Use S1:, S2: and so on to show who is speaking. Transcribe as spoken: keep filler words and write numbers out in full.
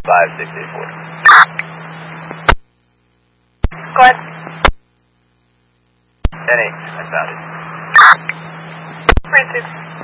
S1: five six eight four.
S2: Go ahead.
S1: ten eight, I found it.
S2: Printed.